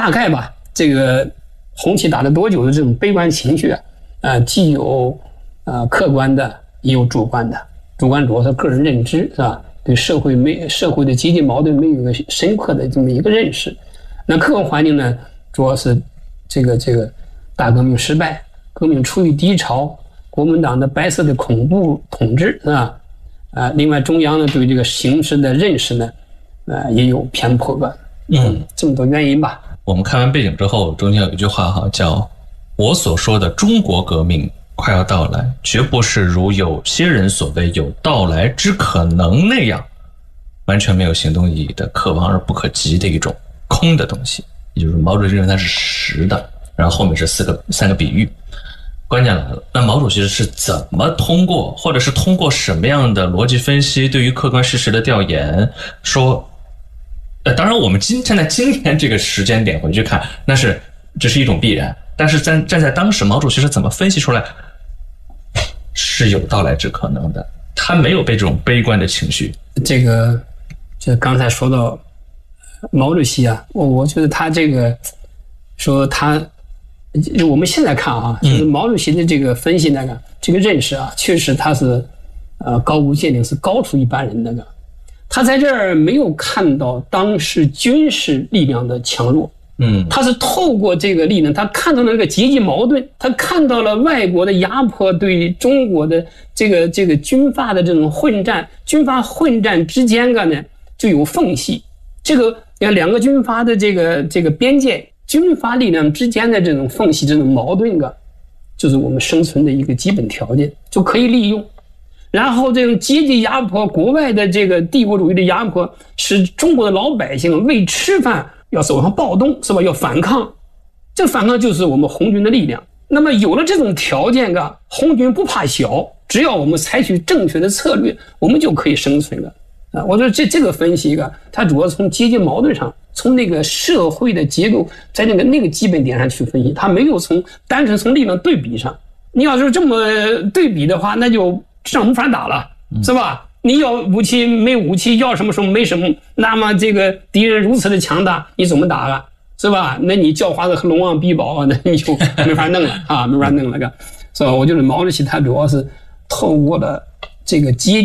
大概吧，这个红旗打了多久的这种悲观情绪既有客观的，也有主观的。主观主要是个人认知，是吧？对社会的阶级矛盾没有一个深刻的这么一个认识。那客观环境呢，主要是这个大革命失败，革命处于低潮，国民党的白色的恐怖统治，是吧？另外中央呢对这个形势的认识呢，也有偏颇吧。这么多原因吧。 我们看完背景之后，中间有一句话哈，叫“我所说的中国革命快要到来，绝不是如有些人所谓有到来之可能那样，完全没有行动意义的可望而不可及的一种空的东西”，也就是毛主席认为它是实的。然后后面是三个比喻。关键来了，那毛主席是怎么通过，或者是通过什么样的逻辑分析，对于客观事实的调研，说，当然我们站在今天这个时间点回去看，这是一种必然。但是站在当时，毛主席是怎么分析出来是有到来之可能的？他没有被这种悲观的情绪。 这刚才说到毛主席啊，我觉得他这个说他。我们现在看啊，就是毛主席的这个分析这个认识啊，确实他是高屋建瓴，是高出一般人他在这儿没有看到当时军事力量的强弱，他是透过这个力量，他看到了这个阶级矛盾，他看到了外国的压迫对中国的这个军阀的这种混战，军阀混战之间呢就有缝隙，这个两个军阀的这个边界。军阀力量之间的这种缝隙、这种矛盾就是我们生存的一个基本条件，就可以利用。然后这种阶级压迫，国外的这个帝国主义的压迫，使中国的老百姓为吃饭要走上暴动，是吧？要反抗，这反抗就是我们红军的力量。那么有了这种条件红军不怕小，只要我们采取正确的策略，我们就可以生存我说这个分析它主要从阶级矛盾上，从那个社会的结构，在那个基本点上去分析，它没有单纯从力量对比上。你要是这么对比的话，那就仗无法打了，是吧？你要武器没武器，要什么没什么，那么这个敌人如此的强大，你怎么打是吧？那你狡猾的龙王必宝那你就没法弄了没法弄了是吧？我觉得毛主席他主要是透过了这个阶级